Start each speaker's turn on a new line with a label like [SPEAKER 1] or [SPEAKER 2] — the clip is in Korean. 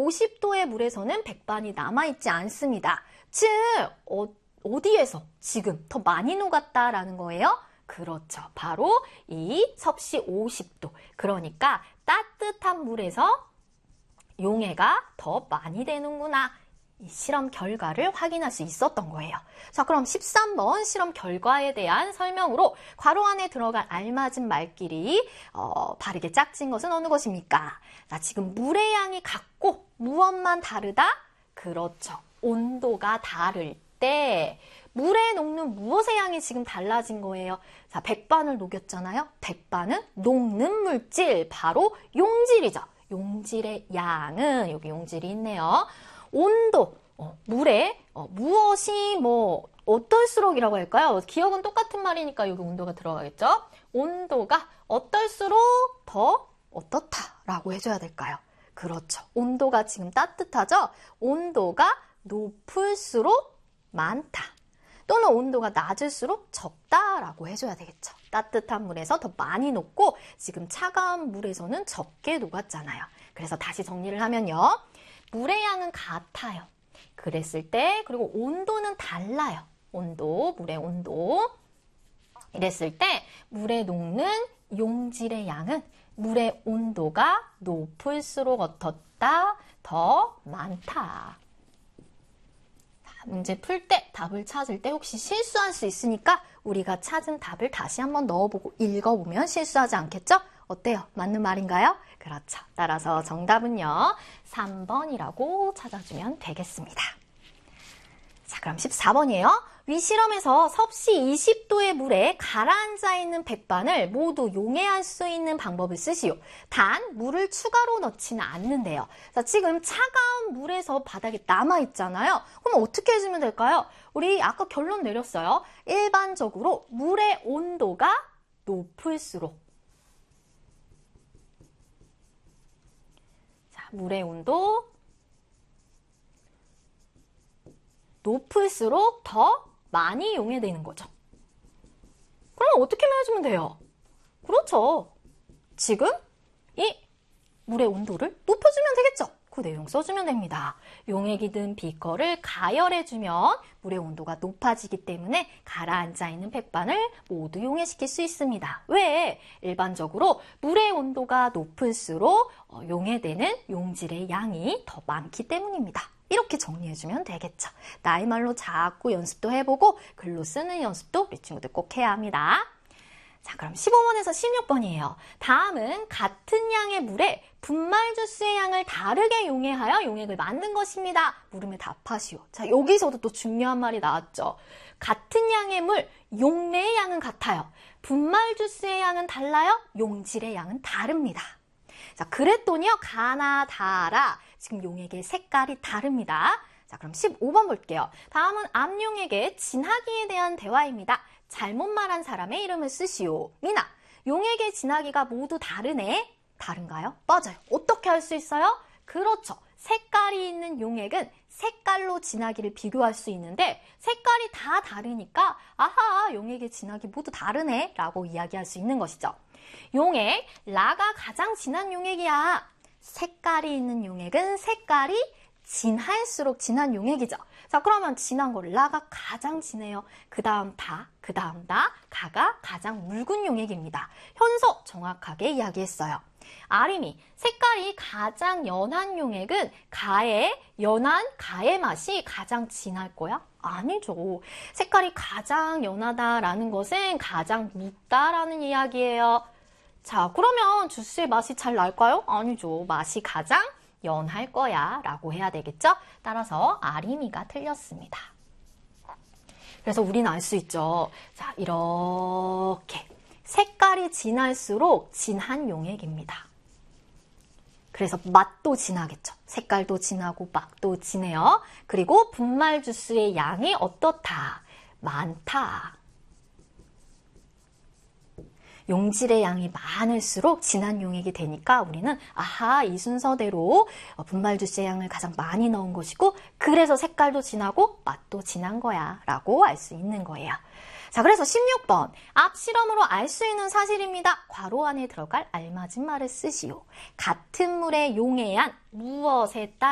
[SPEAKER 1] 50도의 물에서는 백반이 남아있지 않습니다. 즉, 어디에서 지금 더 많이 녹았다라는 거예요? 그렇죠. 바로 이 섭씨 50도. 그러니까 따뜻한 물에서 용해가 더 많이 되는구나. 이 실험 결과를 확인할 수 있었던 거예요. 자, 그럼 13번 실험 결과에 대한 설명으로 괄호 안에 들어간 알맞은 말끼리 바르게 짝진 것은 어느 것입니까? 자, 지금 물의 양이 같고 무엇만 다르다? 그렇죠. 온도가 다를 때 물에 녹는 무엇의 양이 지금 달라진 거예요? 자, 백반을 녹였잖아요. 백반은 녹는 물질, 바로 용질이죠. 용질의 양은, 여기 용질이 있네요. 온도, 물에 무엇이 어떨수록이라고 할까요? 기억은 똑같은 말이니까 여기 온도가 들어가겠죠? 온도가 어떨수록 더 어떻다라고 해줘야 될까요? 그렇죠. 온도가 지금 따뜻하죠? 온도가 높을수록 많다. 또는 온도가 낮을수록 적다라고 해줘야 되겠죠. 따뜻한 물에서 더 많이 녹고 지금 차가운 물에서는 적게 녹았잖아요. 그래서 다시 정리를 하면요. 물의 양은 같아요. 그랬을 때, 그리고 온도는 달라요. 온도, 물의 온도. 이랬을 때 물에 녹는 용질의 양은 물의 온도가 높을수록 어떻다? 더 많다. 문제 풀 때, 답을 찾을 때 혹시 실수할 수 있으니까 우리가 찾은 답을 다시 한번 넣어보고 읽어보면 실수하지 않겠죠? 어때요? 맞는 말인가요? 그렇죠. 따라서 정답은요, 3번이라고 찾아주면 되겠습니다. 자, 그럼 14번이에요. 위 실험에서 섭씨 20도의 물에 가라앉아 있는 백반을 모두 용해할 수 있는 방법을 쓰시오. 단, 물을 추가로 넣지는 않는데요. 자, 지금 차가운 물에서 바닥에 남아있잖아요. 그럼 어떻게 해주면 될까요? 우리 아까 결론 내렸어요. 일반적으로 물의 온도가 높을수록. 자, 물의 온도 높을수록 더 많이 용해되는 거죠. 그럼 어떻게 해주면 돼요? 그렇죠. 지금 이 물의 온도를 높여주면 되겠죠. 그 내용 써주면 됩니다. 용액이 든 비커를 가열해주면 물의 온도가 높아지기 때문에 가라앉아 있는 백반을 모두 용해시킬 수 있습니다. 왜? 일반적으로 물의 온도가 높을수록 용해되는 용질의 양이 더 많기 때문입니다. 이렇게 정리해주면 되겠죠. 나의 말로 자꾸 연습도 해보고 글로 쓰는 연습도 우리 친구들 꼭 해야 합니다. 자, 그럼 15번에서 16번이에요. 다음은 같은 양의 물에 분말 주스의 양을 다르게 용해하여 용액을 만든 것입니다. 물음에 답하시오. 자, 여기서도 또 중요한 말이 나왔죠. 같은 양의 물, 용매의 양은 같아요. 분말 주스의 양은 달라요. 용질의 양은 다릅니다. 자, 그랬더니요, 가나 다라. 지금 용액의 색깔이 다릅니다. 자, 그럼 15번 볼게요. 다음은 앞용액의 진하기에 대한 대화입니다. 잘못 말한 사람의 이름을 쓰시오. 미나, 용액의 진하기가 모두 다르네. 다른가요? 맞아요. 어떻게 할 수 있어요? 그렇죠. 색깔이 있는 용액은 색깔로 진하기를 비교할 수 있는데 색깔이 다 다르니까 아하, 용액의 진하기 모두 다르네 라고 이야기할 수 있는 것이죠. 용액, 라가 가장 진한 용액이야. 색깔이 있는 용액은 색깔이 진할수록 진한 용액이죠. 자, 그러면 진한 거 라가 가장 진해요. 그 다음 다, 그 다음 나, 가가 가장 묽은 용액입니다. 현서 정확하게 이야기했어요. 아림이 색깔이 가장 연한 용액은 연한 가의 맛이 가장 진할 거야? 아니죠. 색깔이 가장 연하다라는 것은 가장 묽다라는 이야기예요. 자, 그러면 주스의 맛이 잘 날까요? 아니죠. 맛이 가장 연할 거야 라고 해야 되겠죠? 따라서 아림이가 틀렸습니다. 그래서 우리는 알 수 있죠. 자, 이렇게 색깔이 진할수록 진한 용액입니다. 그래서 맛도 진하겠죠. 색깔도 진하고 맛도 진해요. 그리고 분말 주스의 양이 어떻다? 많다. 용질의 양이 많을수록 진한 용액이 되니까 우리는 아하, 이 순서대로 분말 주스의 양을 가장 많이 넣은 것이고 그래서 색깔도 진하고 맛도 진한 거야 라고 알 수 있는 거예요. 자, 그래서 16번 앞 실험으로 알 수 있는 사실입니다. 괄호 안에 들어갈 알맞은 말을 쓰시오. 같은 물의 용해한 무엇에 따라